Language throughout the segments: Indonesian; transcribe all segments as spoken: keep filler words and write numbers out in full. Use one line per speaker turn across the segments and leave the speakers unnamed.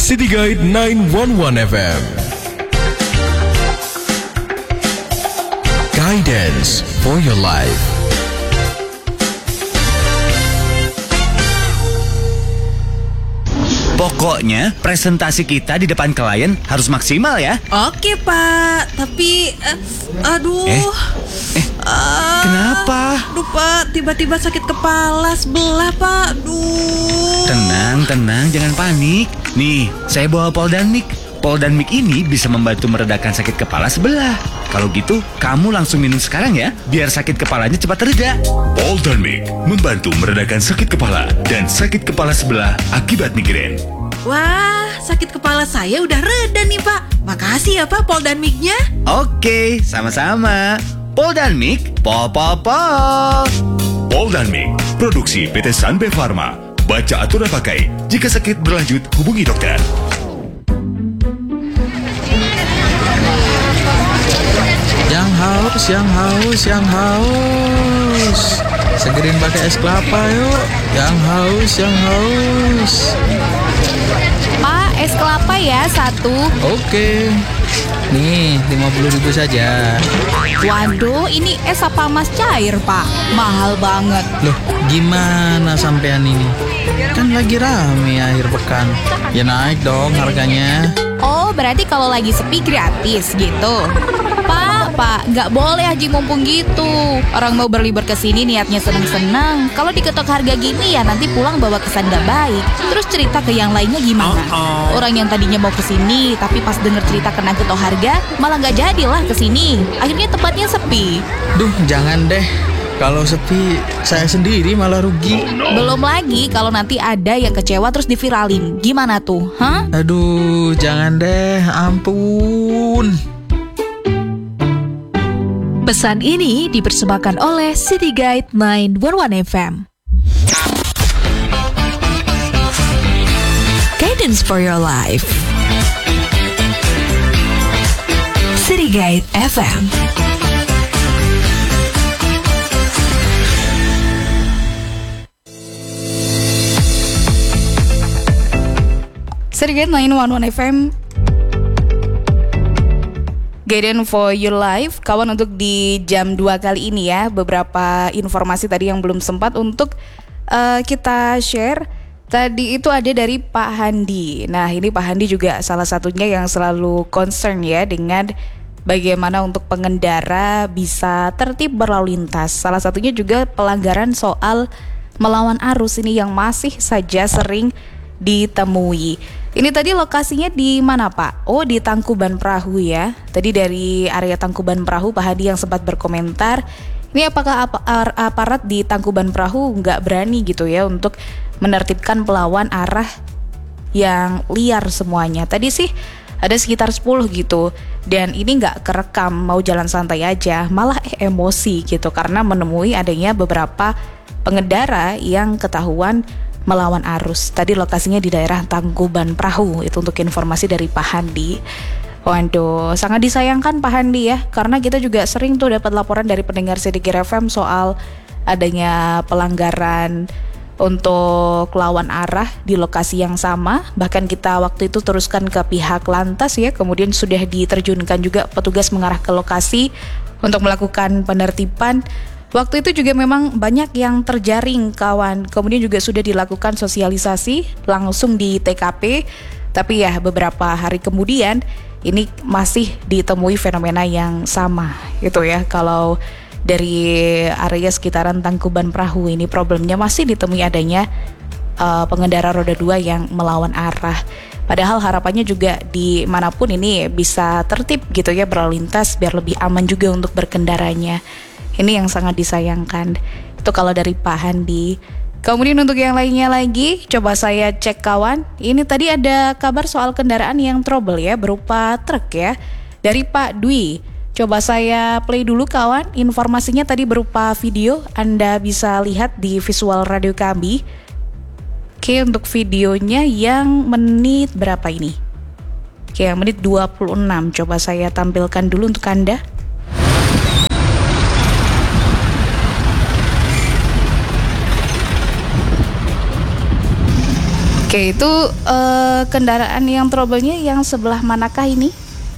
City Guide sembilan satu satu F M. Guidance for your life.
Pokoknya presentasi kita di depan klien harus maksimal ya.
Oke Pak, tapi uh, aduh.
Eh, eh
uh,
kenapa?
Aduh Pak, tiba-tiba sakit kepala sebelah Pak. Aduh.
Tenang, tenang, jangan panik. Nih, saya bawa Poldanmik. Poldanmik ini bisa membantu meredakan sakit kepala sebelah. Kalau gitu, kamu langsung minum sekarang ya, biar sakit kepalanya cepat reda.
Poldanmik membantu meredakan sakit kepala dan sakit kepala sebelah akibat migrain.
Wah, sakit kepala saya udah reda nih Pak. Makasih ya Pak Poldanmiknya.
Oke, sama-sama. Poldanmik, pol pol pol.
Poldanmik, produksi P T Sanbe Pharma. Baca aturan pakai. Jika sakit berlanjut, hubungi dokter.
Yang haus, yang haus, yang haus. Segerin pakai es kelapa yuk. Yang haus, yang haus.
Pak, es kelapa ya satu.
Oke. Nih, lima puluh ribu saja.
Waduh, ini es apa mas cair Pak? Mahal banget.
Loh, gimana sampean ini? Kan lagi rame akhir pekan. Ya naik dong harganya.
Oh, berarti kalau lagi sepi gratis gitu. Pak, Pak, nggak boleh haji mumpung gitu. Orang mau berlibur ke sini niatnya seneng-seneng. Kalau diketok harga gini ya nanti pulang bawa kesan nggak baik. Terus cerita ke yang lainnya gimana? Orang yang tadinya mau ke sini tapi pas denger cerita kena ketok harga malah nggak jadilah ke sini. Akhirnya tempatnya sepi.
Duh, jangan deh. Kalau sepi, saya sendiri malah rugi.
Belum lagi kalau nanti ada yang kecewa terus diviralin. Gimana tuh? Hah?
Aduh, jangan deh. Ampun.
Pesan ini dipersembahkan oleh City Guide sembilan satu satu F M. Guidance for your life. City Guide F M.
City Guide sembilan satu satu F M. Guidance for your life. Kawan, untuk di jam dua kali ini ya, beberapa informasi tadi yang belum sempat untuk uh, kita share. Tadi itu ada dari Pak Handi. Nah, ini Pak Handi juga salah satunya yang selalu concern ya dengan bagaimana untuk pengendara bisa tertib berlalu lintas. Salah satunya juga pelanggaran soal melawan arus ini yang masih saja sering ditemui. Ini tadi lokasinya di mana Pak? Oh, di Tangkuban Perahu ya. Tadi dari area Tangkuban Perahu Pak Hadi yang sempat berkomentar, ini apakah ap- aparat di Tangkuban Perahu nggak berani gitu ya untuk menertibkan pelawan arah yang liar semuanya. Tadi sih ada sekitar sepuluh gitu, dan ini nggak kerekam, mau jalan santai aja, malah emosi gitu karena menemui adanya beberapa pengendara yang ketahuan melawan arus. Tadi lokasinya di daerah Tangkuban Perahu. Itu untuk informasi dari Pak Handi. Waduh, sangat disayangkan Pak Handi ya, karena kita juga sering tuh dapat laporan dari pendengar Sidikir F M soal adanya pelanggaran untuk lawan arah di lokasi yang sama. Bahkan kita waktu itu teruskan ke pihak lantas ya, kemudian sudah diterjunkan juga petugas mengarah ke lokasi untuk melakukan penertiban. Waktu itu juga memang banyak yang terjaring kawan. Kemudian juga sudah dilakukan sosialisasi langsung di T K P. Tapi ya beberapa hari kemudian ini masih ditemui fenomena yang sama gitu ya. Kalau dari area sekitaran Tangkuban Perahu ini problemnya masih ditemui adanya uh, pengendara roda dua yang melawan arah. Padahal harapannya juga dimanapun ini bisa tertib gitu ya berlalu lintas biar lebih aman juga untuk berkendaranya. Ini yang sangat disayangkan. Itu kalau dari Pak Handi. Kemudian untuk yang lainnya lagi, coba saya cek kawan. Ini tadi ada kabar soal kendaraan yang trouble ya, berupa truk ya. Dari Pak Dwi. Coba saya play dulu kawan. Informasinya tadi berupa video. Anda bisa lihat di visual radio kami. Oke, untuk videonya yang menit berapa ini? Oke, yang menit dua puluh enam. Coba saya tampilkan dulu untuk Anda. Oke, itu eh, kendaraan yang trouble-nya yang sebelah manakah ini?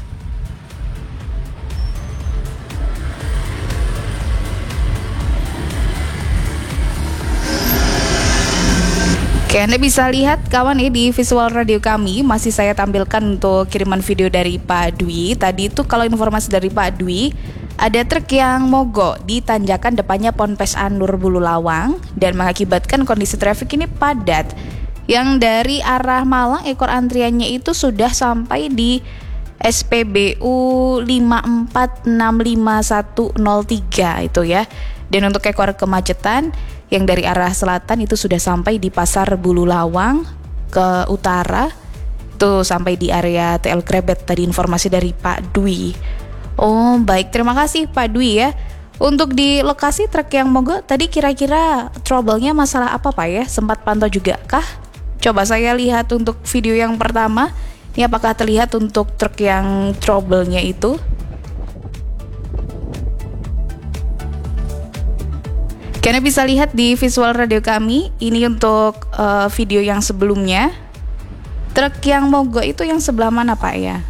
Oke, Anda bisa lihat kawan ya di visual radio kami, masih saya tampilkan untuk kiriman video dari Pak Dwi. Tadi itu kalau informasi dari Pak Dwi, ada truk yang mogok di tanjakan depannya Ponpes Anur Bululawang dan mengakibatkan kondisi trafik ini padat. Yang dari arah Malang, ekor antriannya itu sudah sampai di S P B U lima empat enam lima satu nol tiga itu ya. Dan untuk ekor kemacetan yang dari arah selatan itu sudah sampai di Pasar Bululawang ke utara, itu sampai di area T L Krebet. Tadi informasi dari Pak Dwi. Oh baik, terima kasih Pak Dwi ya. Untuk di lokasi truk yang mogok tadi kira-kira trouble-nya masalah apa Pak ya? Sempat pantau juga kah? Coba saya lihat untuk video yang pertama. Ini apakah terlihat untuk truk yang trouble-nya itu? Karena bisa lihat di visual radio kami, ini untuk uh, video yang sebelumnya. Truk yang mogok itu yang sebelah mana Pak ya?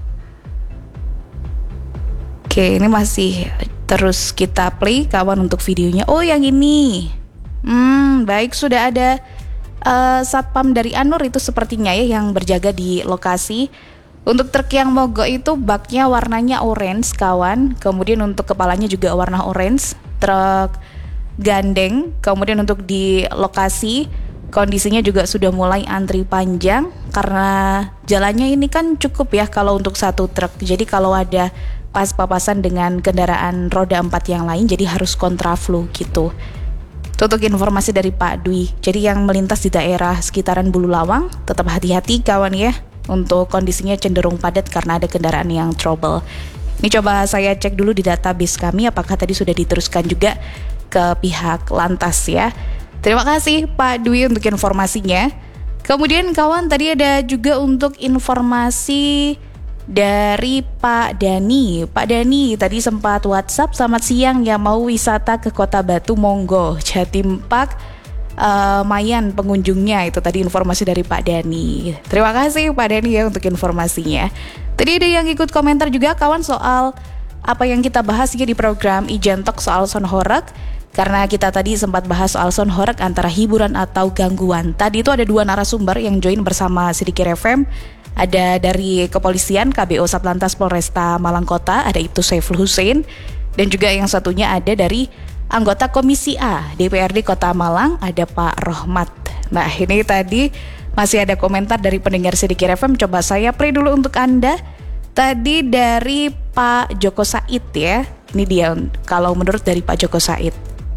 Oke, ini masih terus kita play kawan untuk videonya. Oh yang ini. Hmm, baik, sudah ada uh, satpam dari Anur itu sepertinya ya yang berjaga di lokasi. Untuk truk yang mogok itu baknya warnanya orange kawan. Kemudian untuk kepalanya juga warna orange. Truk gandeng. Kemudian untuk di lokasi kondisinya juga sudah mulai antri panjang karena jalannya ini kan cukup ya kalau untuk satu truk. Jadi kalau ada pas papasan dengan kendaraan roda empat yang lain jadi harus kontraflow gitu. Itu untuk informasi dari Pak Dwi. Jadi yang melintas di daerah sekitaran Bululawang tetap hati-hati kawan ya. Untuk kondisinya cenderung padat karena ada kendaraan yang trouble. Ini coba saya cek dulu di database kami apakah tadi sudah diteruskan juga ke pihak lantas ya. Terima kasih Pak Dwi untuk informasinya. Kemudian kawan tadi ada juga untuk informasi dari Pak Dani. Pak Dani tadi sempat WhatsApp selamat siang ya, mau wisata ke Kota Batu monggo. Jatim Park uh, Mayan pengunjungnya, itu tadi informasi dari Pak Dani. Terima kasih Pak Dani ya untuk informasinya. Tadi ada yang ikut komentar juga kawan soal apa yang kita bahas ya di program Ijen Talk soal sound horeg. Karena kita tadi sempat bahas soal sound horeg antara hiburan atau gangguan. Tadi itu ada dua narasumber yang join bersama Sidikir F M. Ada dari kepolisian K B O Satlantas Polresta Malang Kota, ada Ibtu Saiful Hussein. Dan juga yang satunya ada dari anggota Komisi A D P R D Kota Malang, ada Pak Rohmat. Nah ini tadi masih ada komentar dari pendengar Sidikir F M. Coba saya play dulu untuk Anda. Tadi dari Pak Joko Said ya. Ini dia kalau menurut dari Pak Joko Said.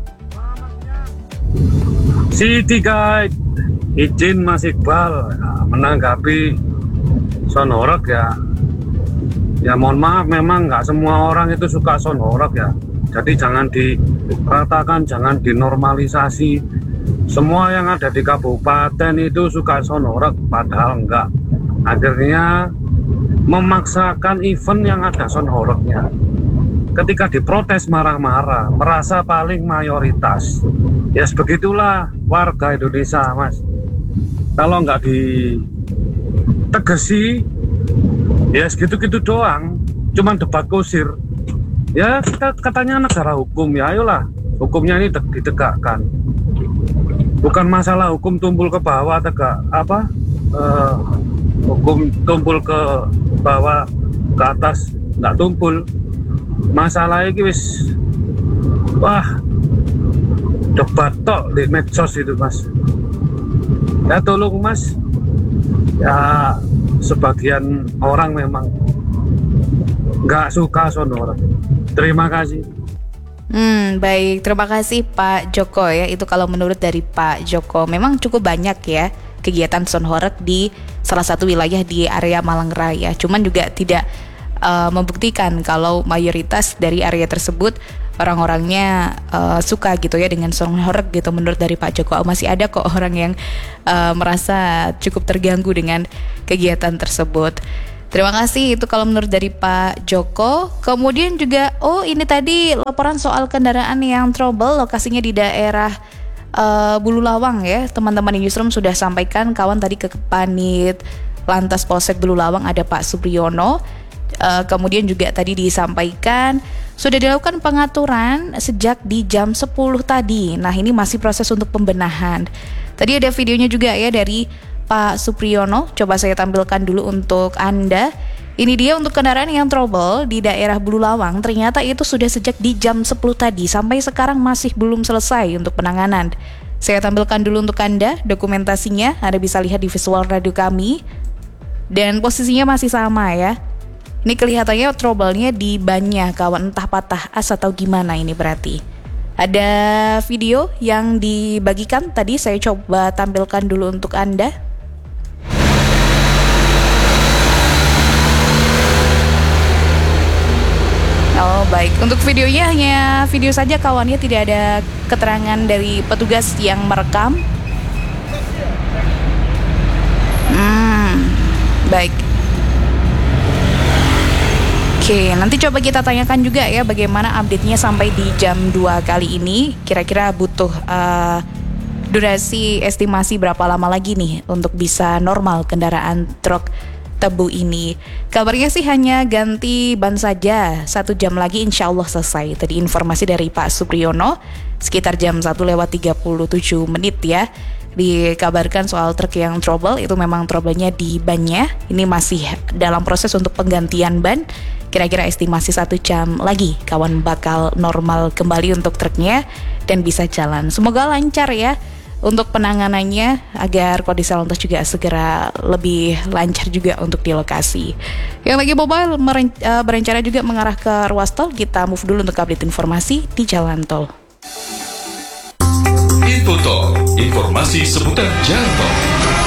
City Guide izin Mas Iqbal ya, menanggapi sound horeg ya. Ya mohon maaf memang nggak semua orang itu suka sound horeg ya. Jadi jangan diratakan, jangan dinormalisasi. Semua yang ada di kabupaten itu suka sound horeg, padahal enggak. Akhirnya memaksakan event yang ada sound horegnya. Ketika diprotes marah-marah, merasa paling mayoritas. Ya sebegitulah warga Indonesia mas. Kalau nggak ditegesi, ya segitu-gitu doang. Cuman debat kusir. Ya kita katanya negara hukum, ya ayolah hukumnya ini ditegakkan. Bukan masalah hukum tumpul ke bawah tegak apa? Uh, hukum tumpul ke bawah ke atas nggak tumpul. Masalah ini wis wah debat tok di medsos itu mas. Ya tolong mas, ya sebagian orang memang nggak suka sound horeg. Terima kasih.
Hmm, baik, terima kasih Pak Joko ya. Itu kalau menurut dari Pak Joko memang cukup banyak ya kegiatan sound horeg di salah satu wilayah di area Malang Raya. Cuman juga tidak uh, membuktikan kalau mayoritas dari area tersebut orang-orangnya uh, suka gitu ya dengan sound horeg gitu. Menurut dari Pak Joko masih ada kok orang yang uh, merasa cukup terganggu dengan kegiatan tersebut. Terima kasih, itu kalau menurut dari Pak Joko. Kemudian juga, oh ini tadi laporan soal kendaraan yang trouble, lokasinya di daerah uh, Bulu Lawang ya. Teman-teman di Newsroom sudah sampaikan, kawan tadi ke Panit Lantas Polsek Bulu Lawang ada Pak Supriyono. uh, Kemudian juga tadi disampaikan sudah dilakukan pengaturan sejak di jam sepuluh tadi. Nah ini masih proses untuk pembenahan. Tadi ada videonya juga ya dari Pak Supriyono. Coba saya tampilkan dulu untuk Anda. Ini dia untuk kendaraan yang trouble di daerah Bulu Lawang. Ternyata itu sudah sejak di jam sepuluh tadi. Sampai sekarang masih belum selesai untuk penanganan. Saya tampilkan dulu untuk Anda dokumentasinya. Anda bisa lihat di visual radio kami. Dan posisinya masih sama ya. Ini kelihatannya trouble-nya di bannya kawan. Entah patah as atau gimana ini berarti. Ada video yang dibagikan tadi. Saya coba tampilkan dulu untuk Anda. Oh baik, untuk videonya hanya video saja kawannya, tidak ada keterangan dari petugas yang merekam. Hmm, baik. Oke, nanti coba kita tanyakan juga ya bagaimana update-nya sampai di jam dua kali ini. Kira-kira butuh uh, durasi estimasi berapa lama lagi nih untuk bisa normal kendaraan truk tebu ini. Kabarnya sih hanya ganti ban saja, satu jam lagi insya Allah selesai. Tadi informasi dari Pak Supriyono sekitar jam satu lewat tiga puluh tujuh menit ya. Dikabarkan soal truk yang trouble, itu memang trouble-nya di bannya. Ini masih dalam proses untuk penggantian ban. Kira-kira estimasi satu jam lagi kawan bakal normal kembali untuk truknya dan bisa jalan. Semoga lancar ya untuk penanganannya, agar kondisi lalu lintas juga segera lebih lancar juga untuk di lokasi. Yang lagi mobile meren- uh, berencana juga mengarah ke ruas tol, kita move dulu untuk update informasi di jalan tol.
Info Tol, informasi seputar jalan tol.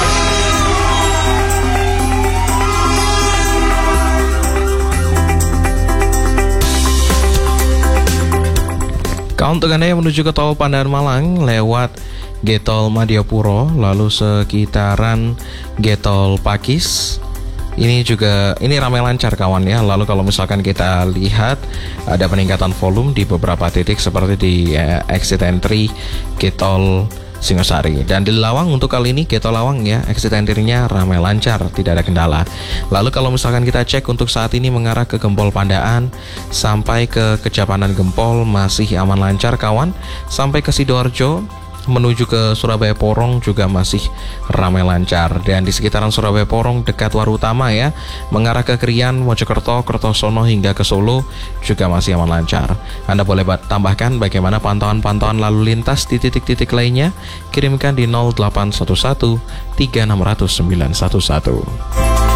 Untuk Anda yang menuju ke tol Pandaan Malang lewat Getol Madiopuro, lalu sekitaran Getol Pakis, ini juga ini ramai lancar kawan ya. Lalu kalau misalkan kita lihat ada peningkatan volume di beberapa titik seperti di eh, exit entry Getol Singosari. Dan di Lawang untuk kali ini Getol Lawang ya, exit entry-nya ramai lancar, tidak ada kendala. Lalu kalau misalkan kita cek untuk saat ini mengarah ke Gempol Pandaan sampai ke Kejapanan Gempol masih aman lancar kawan. Sampai ke Sidoarjo menuju ke Surabaya Porong juga masih ramai lancar. Dan di sekitaran Surabaya Porong dekat Warutama ya, mengarah ke Krian, Mojokerto, Kertosono hingga ke Solo juga masih aman lancar. Anda boleh tambahkan bagaimana pantauan-pantauan lalu lintas di titik-titik lainnya, kirimkan di nol delapan satu satu tiga enam nol nol sembilan satu satu.